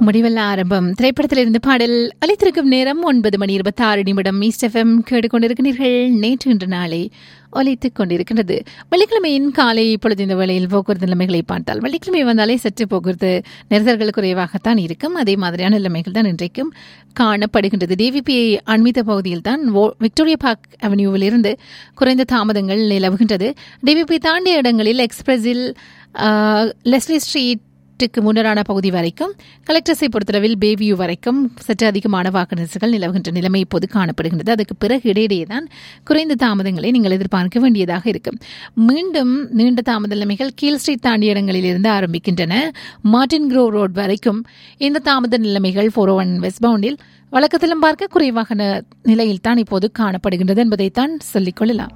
முடிவல்ல ஆரம்பம் திரைப்படத்திலிருந்து பாடல் அளித்திருக்கும் நேரம் 9:26 ஈஸ்ட் எஃப்எம் கேட்டுக்கொண்டிருக்கிறீர்கள். நேற்று இன்று நாளை ஒலித்துக் கொண்டிருக்கின்றது. வெள்ளிக்கிழமையின் காலை இப்பொழுது இந்த வேளையில் போக்குவரத்து நிலைமைகளை பார்த்தால் வெள்ளிக்கிழமை வந்தாலே சற்று போக்குவரத்து நெரிசல்கள் குறைவாகத்தான் இருக்கும். அதே மாதிரியான நிலைமைகள் தான் இன்றைக்கும் காணப்படுகின்றது. டிவிபிஐ அண்மித்த பகுதியில் தான் விக்டோரியா பார்க் அவென்யூவில் இருந்து குறைந்த தாமதங்கள் நிலவுகின்றது. டிவிபி தாண்டிய இடங்களில் எக்ஸ்பிரஸில் லெஸ்லி ஸ்ட்ரீட் முன்னரான பகுதி வரைக்கும், கலெக்டர்ஸை பொறுத்தளவில் பேவியூ வரைக்கும் சற்று அதிகமான வாக்கு நெரிசல்கள் நிலவுகின்ற நிலைமை இப்போது காணப்படுகின்றது. அதுக்கு பிறகு இடையிடையே தான் குறைந்த தாமதங்களை நீங்கள் எதிர்பார்க்க வேண்டியதாக இருக்கும். மீண்டும் நீண்ட தாமத நிலைமைகள் கீழ் ஸ்ட்ரீட் தாண்டிய இடங்களிலிருந்து ஆரம்பிக்கின்றன. மார்டின் க்ரோவ் ரோட் வரைக்கும் இந்த தாமத நிலைமைகள் 401 வெஸ்ட் பவுண்டில் வழக்கத்திலும் பார்க்க குறைவாக நிலையில் தான் இப்போது காணப்படுகின்றது என்பதைத்தான் சொல்லிக்கொள்ளலாம்.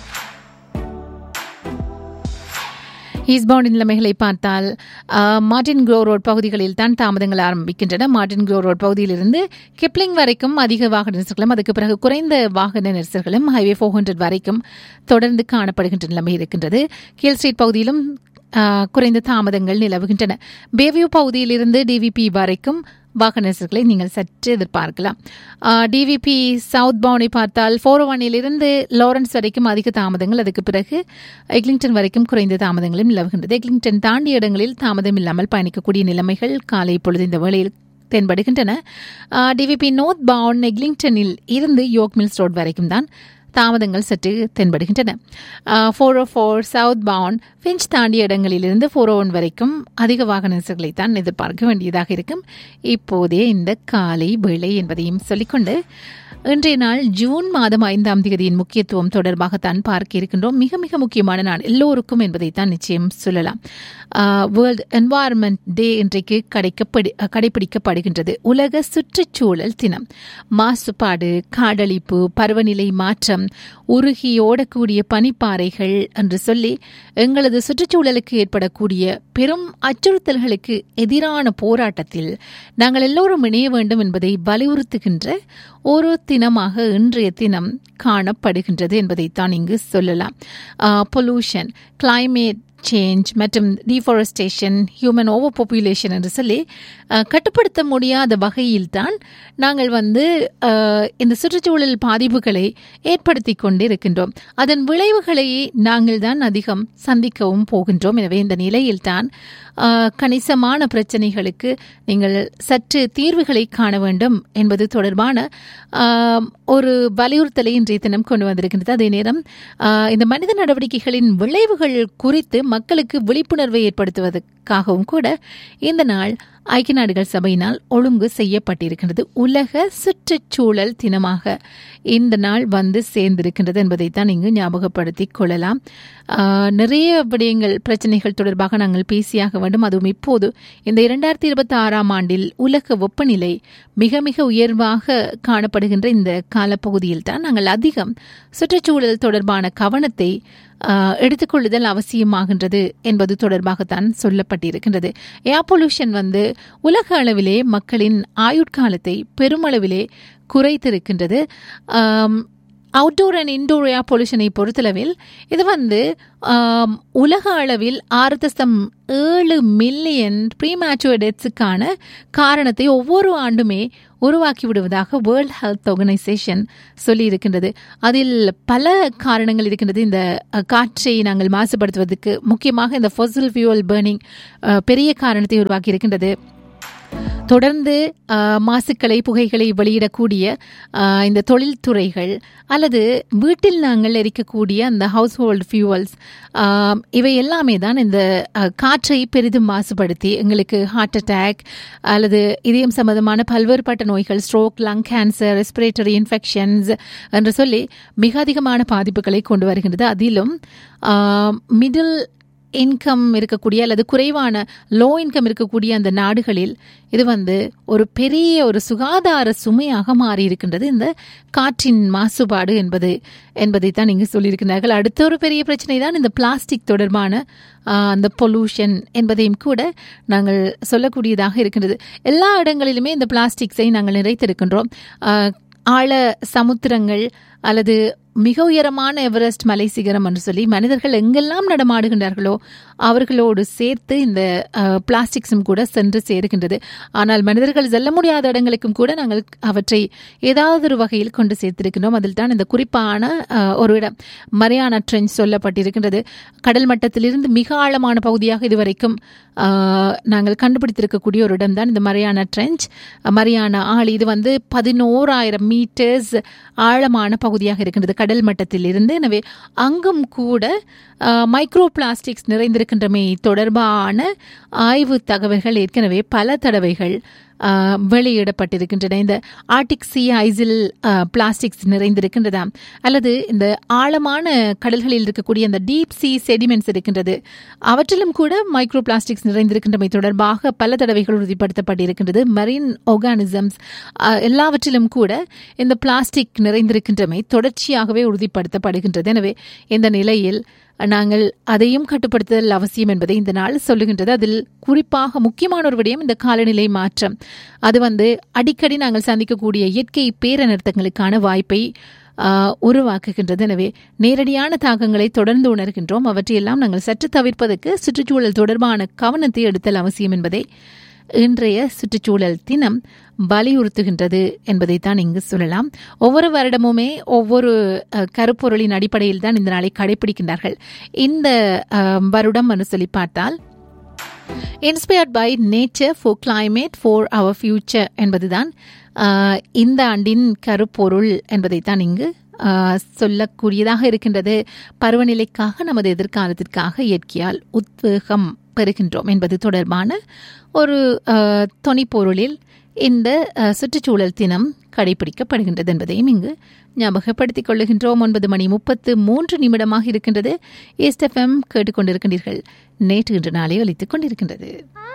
ஈஸ்ட்பவுண்ட் நிலைமைகளை பார்த்தால் மார்டின் க்ரோவ் ரோட் பகுதிகளில் தான் தாமதங்கள் ஆரம்பிக்கின்றன. மார்டின் க்ரோவ் ரோட் பகுதியிலிருந்து கிப்ளிங் வரைக்கும் அதிக வாகன நெரிசல்களும் அதுக்கு பிறகு குறைந்த வாகன நெரிசல்களும் ஹைவே 400 வரைக்கும் தொடர்ந்து காணப்படுகின்ற நிலைமை இருக்கின்றது. கீழ் ஸ்ட்ரீட் பகுதியிலும் குறைந்த தாமதங்கள் நிலவுகின்றன. பேவியூ பகுதியிலிருந்து டிவிபி வரைக்கும் வாகன நெரிசல்களை நீங்கள் சற்று எதிர்பார்க்கலாம். டிவிபி சவுத் பவுண்டை பார்த்தால் 401 லாரன்ஸ் வரைக்கும் அதிக தாமதங்கள், அதுக்கு பிறகு எக்லிங்டன் வரைக்கும் குறைந்த தாமதங்களும் நிலவுகின்றது. எக்லிங்டன் தாண்டிய இடங்களில் தாமதம் இல்லாமல் பயணிக்கக்கூடிய நிலைமைகள் காலை பொழுது இந்த வேளையில் தென்படுகின்றன. டிவிபி நோர்த் பவுண்ட் எக்லிங்டனில் இருந்து யோக் மில்ஸ் ரோட் வரைக்கும் தான் தாமதங்கள் சற்று தென்படுகின்றன. 404 சவுத் பவுண்ட் ஃபின்ச் தாண்டிய இடங்களிலிருந்து 401 வரைக்கும் அதிக வாகன நெரிசல்களை தான் எதிர்பார்க்க வேண்டியதாக இருக்கும் இப்போதே இந்த காலை வேளை என்பதையும் சொல்லிக்கொண்டு, இன்றைய நாள் ஜூன் மாதம் 5ஆம் தேதியின் முக்கியத்துவம் தொடர்பாகத்தான் பார்க்க இருக்கின்றோம். மிக மிக முக்கியமான நாள் எல்லோருக்கும் என்பதைத்தான் நிச்சயம் சொல்லலாம். வேர்ல்ட் என்வாயர்மெண்ட் டே இன்றைக்கு கடைபிடிக்கப்படுகின்றது. உலக சுற்றுச்சூழல் தினம். மாசுபாடு, காடழிப்பு, பருவநிலை மாற்றம், உருகி ஓடக்கூடிய பனிப்பாறைகள் என்று சொல்லி எங்களது சுற்றுச்சூழலுக்கு ஏற்படக்கூடிய பெரும் அச்சுறுத்தல்களுக்கு எதிரான போராட்டத்தில் நாங்கள் எல்லோரும் இணைய வேண்டும் என்பதை வலியுறுத்துகின்ற ஒரு தினமாக இன்றைய தினம் காணப்படுகின்றது என்பதைத்தான் இங்கு சொல்லலாம். பொல்யூஷன், கிளைமேட் சேஞ்ச் மற்றும் டீஃபாரஸ்டேஷன், ஹியூமன் ஓவர் பாப்புலேஷன் என்று சொல்லி கட்டுப்படுத்த முடியாத வகையில்தான் நாங்கள் இந்த சுற்றுச்சூழல் பாதிப்புகளை ஏற்படுத்தி கொண்டு இருக்கின்றோம். அதன் விளைவுகளை நாங்கள் தான் அதிகம் சந்திக்கவும் போகின்றோம். எனவே இந்த நிலையில்தான் கணிசமான பிரச்சனைகளுக்கு நீங்கள் சற்று தீர்வுகளை காண வேண்டும் என்பது தொடர்பான ஒரு வலியுறுத்தலை இன்றைய தினம் கொண்டு வந்திருக்கின்றது. அதே நேரம் இந்த மனித நடவடிக்கைகளின் விளைவுகள் குறித்து மக்களுக்கு விழிப்புணர்வை ஏற்படுத்துவதற்காகவும் கூட இந்த நாள் ஐக்கிய நாடுகள் சபையினால் ஒழுங்கு செய்யப்பட்டிருக்கின்றது. உலக சுற்றுச்சூழல் தினமாக இந்த நாள் சேர்ந்திருக்கின்றது என்பதைத்தான் இங்கு ஞாபகப்படுத்திக் கொள்ளலாம். நிறைய விடயங்கள், பிரச்சனைகள் தொடர்பாக நாங்கள் பேசியாக வேண்டும். அதுவும் இப்போது இந்த 2026ஆம் ஆண்டில் உலக வெப்பநிலை மிக மிக உயர்வாக காணப்படுகின்ற இந்த காலப்பகுதியில் தான் நாங்கள் அதிகம் சுற்றுச்சூழல் தொடர்பான கவனத்தை எடுத்துக்கொள்ளுதல் அவசியமாகின்றது என்பது தொடர்பாகத்தான் சொல்லப்பட்டிருக்கின்றது. ஏர் பொல்யூஷன் உலக அளவிலே மக்களின் ஆயுட்காலத்தை பெருமளவிலே குறைத்திருக்கின்றது. அவுட்டோர் அண்ட் இன்டோர் ஏர் பொல்யூஷனை பொறுத்தளவில் இது உலக அளவில் 6.7 மில்லியன் ப்ரீமேச்சுவர் டெத்ஸுக்கான காரணத்தை ஒவ்வொரு ஆண்டுமே உருவாக்கி விடுவதாக வேர்ல்ட் ஹெல்த் ஆர்கனைசேஷன் சொல்லியிருக்கின்றது. அதில் பல காரணங்கள் இருக்கின்றது. இந்த காற்றை நாங்கள் மாசுபடுத்துவதற்கு முக்கியமாக இந்த ஃபோசில் ஃபியூவல் பர்னிங் பெரிய காரணத்தை உருவாக்கி இருக்கின்றது. தொடர்ந்து மாசுக்களை, புகைகளை வெளியிடக்கூடிய இந்த தொழில்துறைகள் அல்லது வீட்டில் நாங்கள் எரிக்கக்கூடிய அந்த ஹவுஸ் ஹோல்டு ஃபியூவல்ஸ், இவை எல்லாமே தான் இந்த காற்றை பெரிதும் மாசுபடுத்தி எங்களுக்கு ஹார்ட் அட்டாக் அல்லது இதயம் சம்பந்தமான பல்வேறுபட்ட நோய்கள், stroke, lung cancer, respiratory infections என்று சொல்லி மிக அதிகமான பாதிப்புகளை கொண்டு வருகின்றது. அதிலும் மிடில் இன்கம் இருக்கக்கூடிய அல்லது குறைவான லோ இன்கம் இருக்கக்கூடிய அந்த நாடுகளில் இது ஒரு பெரிய ஒரு சுகாதார சுமையாக மாறி இருக்கின்றது இந்த காற்றின் மாசுபாடு என்பதைத்தான் இங்கு சொல்லியிருக்கிறார்கள். அடுத்த ஒரு பெரிய பிரச்சனை தான் இந்த பிளாஸ்டிக் தொடர்பான அந்த பொல்யூஷன் என்பதையும் கூட நாங்கள் சொல்லக்கூடியதாக இருக்கின்றது. எல்லா இடங்களிலுமே இந்த பிளாஸ்டிக்ஸை நாங்கள் நிறைத்திருக்கின்றோம். ஆழ சமுத்திரங்கள் அல்லது மிக உயரமான எவரெஸ்ட் மலை சிகரம் என்று சொல்லி மனிதர்கள் எங்கெல்லாம் நடமாடுகின்றார்களோ அவர்களோடு சேர்த்து இந்த பிளாஸ்டிக்ஸும் கூட சென்று சேருகின்றது. ஆனால் மனிதர்கள் செல்ல முடியாத இடங்களுக்கும் கூட நாங்கள் அவற்றை ஏதாவது ஒரு வகையில் கொண்டு சேர்த்திருக்கின்றோம். அதில் தான் இந்த குறிப்பான ஒரு இடம் மரியானா ட்ரெஞ்ச் சொல்லப்பட்டிருக்கின்றது. கடல் மட்டத்திலிருந்து மிக ஆழமான பகுதியாக இதுவரைக்கும் நாங்கள் கண்டுபிடித்திருக்கக்கூடிய ஒரு இடம் தான் இந்த மரியானா ட்ரெஞ்ச், மரியானா ஆழி. இது 11,000 மீட்டர்ஸ் ஆழமான பகுதியாக இருக்கின்றது கடல் மட்டத்தில் இருந்து. எனவே அங்கும் கூட மைக்ரோ பிளாஸ்டிக்ஸ் நிறைந்திருக்கின்றமை தொடர்பான ஆய்வு தகவல்கள் ஏற்கனவே பல தடவைகள் வெளியிடப்பட்டிருக்கின்றன. இந்த ஆர்டிக் சி ஐஸில் பிளாஸ்டிக்ஸ் நிறைந்திருக்கின்றதா, அல்லது இந்த ஆழமான கடல்களில் இருக்கக்கூடிய அந்த டீப் சி செடிமெண்ட்ஸ் இருக்கின்றது, அவற்றிலும் கூட மைக்ரோ பிளாஸ்டிக்ஸ் நிறைந்திருக்கின்றமை தொடர்பாக பல தடவைகள் உறுதிப்படுத்தப்பட்டிருக்கின்றது. மரீன் ஆர்கானிசம்ஸ் எல்லாவற்றிலும் கூட இந்த பிளாஸ்டிக் நிறைந்திருக்கின்றமை தொடர்ச்சியாகவே உறுதிப்படுத்தப்படுகின்றது. எனவே இந்த நிலையில் நாங்கள் அதையும் கட்டுப்படுத்துதல் அவசியம் என்பதை இந்த நாள் சொல்லுகின்றது. அதில் குறிப்பாக முக்கியமான ஒரு விடயம் இந்த காலநிலை மாற்றம். அது அடிக்கடி நாங்கள் சந்திக்கக்கூடிய இயற்கை பேரனர்த்தங்களுக்கான வாய்ப்பை உருவாக்குகின்றது. எனவே நேரடியான தாக்கங்களை தொடர்ந்து உணர்கின்றோம். அவற்றையெல்லாம் நாங்கள் சற்று தவிர்ப்பதற்கு சுற்றுச்சூழல் தொடர்பான கவனத்தை எடுத்தல் அவசியம் என்பதை இன்றைய சுற்றுச்சூழல் தினம் வலியுறுத்துகின்றது என்பதைத்தான் இங்கு சொல்லலாம். ஒவ்வொரு வருடமுமே ஒவ்வொரு கருப்பொருளின் அடிப்படையில் தான் இந்த நாளை கடைபிடிக்கின்றார்கள். இந்த வருடம் என்று சொல்லி பார்த்தால் inspired by nature for climate for our future என்பதுதான் இந்த ஆண்டின் கருப்பொருள் என்பதைத்தான் இங்கு சொல்லக்கூடியதாக இருக்கின்றது. பருவநிலைக்காக, நமது எதிர்காலத்திற்காக இயற்கையால் உத்வேகம் பெறுகின்றோம் என்பது தொடர்பான ஒரு தொனிப்பொருளில் இந்த சுற்றுச்சூழல் தினம் கடைபிடிக்கப்படுகின்றது என்பதையும் இங்கு ஞாபகப்படுத்திக் கொள்ளுகின்றோம். 9:33 இருக்கின்றது. ஈஸ்ட் எஃப்எம் கேட்டுக்கொண்டிருக்கின்றீர்கள். நேற்று இன்று நாளை ஒலித்துக் கொண்டிருக்கின்றது.